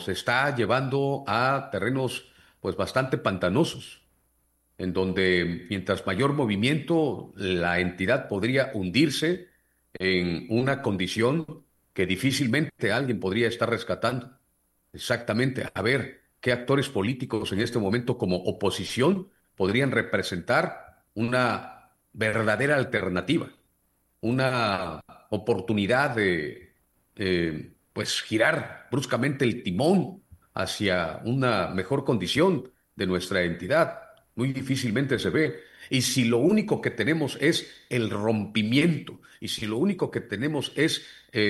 nos está llevando a terrenos pues bastante pantanosos, en donde mientras mayor movimiento, la entidad podría hundirse en una condición que difícilmente alguien podría estar rescatando. Exactamente. A ver, ¿qué actores políticos en este momento como oposición podrían representar una verdadera alternativa, una oportunidad de, pues, girar bruscamente el timón hacia una mejor condición de nuestra entidad? Muy difícilmente se ve. Y si lo único que tenemos es el rompimiento, y si lo único que tenemos es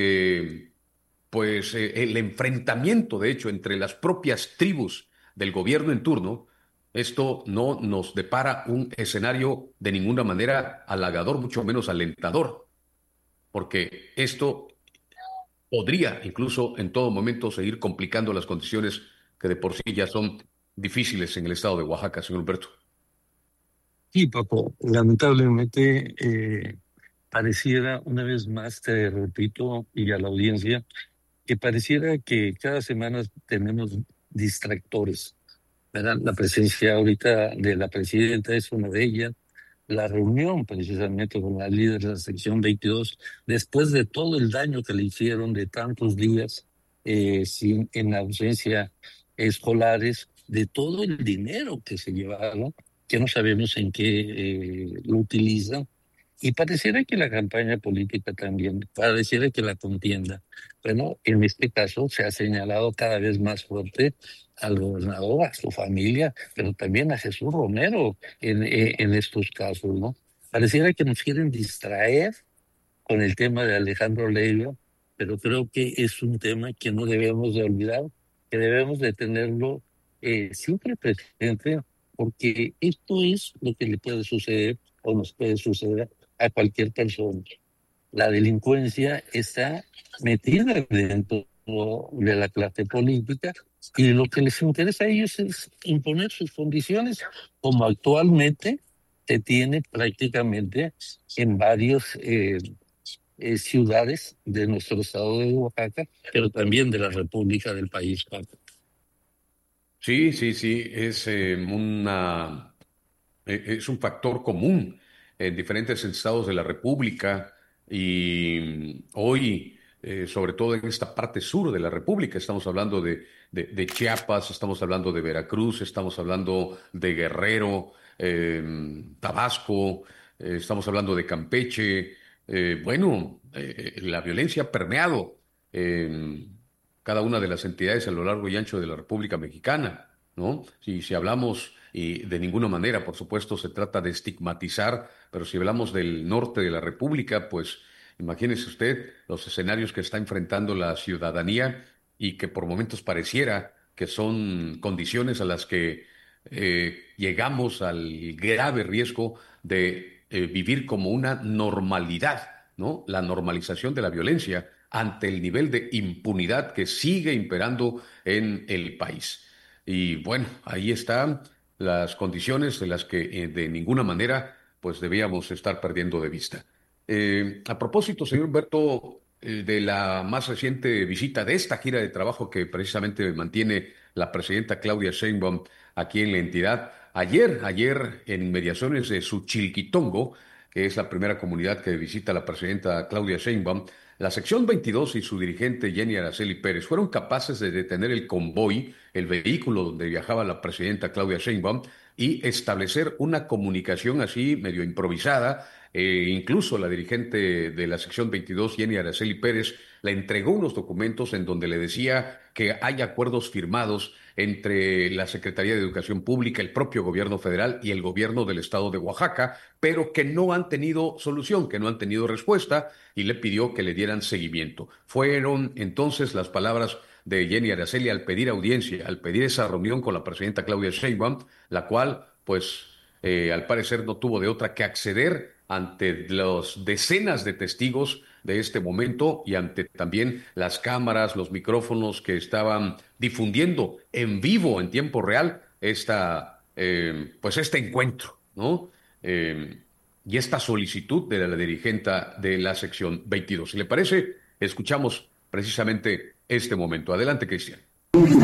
el enfrentamiento, de hecho, entre las propias tribus del gobierno en turno, esto no nos depara un escenario de ninguna manera halagador, mucho menos alentador, porque esto podría incluso en todo momento seguir complicando las condiciones que de por sí ya son difíciles en el estado de Oaxaca, señor Humberto. Sí, Paco, lamentablemente pareciera, una vez más te repito, y a la audiencia, que pareciera que cada semana tenemos distractores, ¿verdad? La presencia ahorita de la presidenta es una de ellas, la reunión precisamente con la líder de la sección 22, después de todo el daño que le hicieron de tantos días en ausencia escolares, de todo el dinero que se llevaron, que no sabemos en qué lo utilizan, y pareciera que la campaña política también, pareciera que la contienda. Bueno, en este caso se ha señalado cada vez más fuerte al gobernador, a su familia, pero también a Jesús Romero en estos casos, ¿no? Pareciera que nos quieren distraer con el tema de Alejandro Leiva, pero creo que es un tema que no debemos de olvidar, que debemos de tenerlo siempre presente, porque esto es lo que le puede suceder o nos puede suceder a cualquier persona. La delincuencia está metida dentro de la clase política y lo que les interesa a ellos es imponer sus condiciones, como actualmente se tiene prácticamente en varios ciudades de nuestro estado de Oaxaca, pero también de la República del país, Paco. Sí, sí, sí, es un factor común en diferentes estados de la República y hoy, sobre todo en esta parte sur de la República, estamos hablando de Chiapas, estamos hablando de Veracruz, estamos hablando de Guerrero, Tabasco, estamos hablando de Campeche. La violencia ha permeado cada una de las entidades a lo largo y ancho de la República Mexicana, ¿no? Si hablamos, y de ninguna manera, por supuesto, se trata de estigmatizar, pero si hablamos del norte de la República, pues imagínese usted los escenarios que está enfrentando la ciudadanía y que por momentos pareciera que son condiciones a las que llegamos al grave riesgo de vivir como una normalidad, ¿no? La normalización de la violencia ante el nivel de impunidad que sigue imperando en el país. Y bueno, ahí están las condiciones de las que de ninguna manera pues debíamos estar perdiendo de vista. A propósito, señor Humberto, de la más reciente visita de esta gira de trabajo que precisamente mantiene la presidenta Claudia Sheinbaum aquí en la entidad, ayer en inmediaciones de Suchilquitongo, que es la primera comunidad que visita la presidenta Claudia Sheinbaum, la sección 22 y su dirigente Jenny Araceli Pérez fueron capaces de detener el convoy, el vehículo donde viajaba la presidenta Claudia Sheinbaum, y establecer una comunicación así medio improvisada. Incluso la dirigente de la sección 22, Jenny Araceli Pérez, le entregó unos documentos en donde le decía que hay acuerdos firmados entre la Secretaría de Educación Pública, el propio gobierno federal y el gobierno del estado de Oaxaca, pero que no han tenido solución, que no han tenido respuesta, y le pidió que le dieran seguimiento. Fueron entonces las palabras de Jenny Araceli al pedir audiencia, al pedir esa reunión con la presidenta Claudia Sheinbaum, la cual, pues, al parecer no tuvo de otra que acceder ante las decenas de testigos de este momento y ante también las cámaras, los micrófonos que estaban difundiendo en vivo, en tiempo real, este encuentro, ¿no? Eh, y esta solicitud de la dirigente de la sección 22. Si le parece, escuchamos precisamente este momento. Adelante, Cristian.